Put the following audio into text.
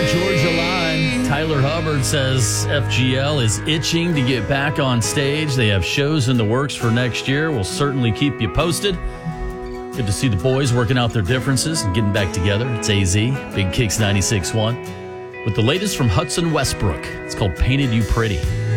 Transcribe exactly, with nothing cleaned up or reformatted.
Georgia line. Tyler Hubbard says F G L is itching to get back on stage. They have shows in the works for next year. We'll certainly keep you posted. Good to see the boys working out their differences and getting back together. It's A Z, Big Kicks ninety-six point one. With the latest from Hudson Westbrook. It's called Painted You Pretty.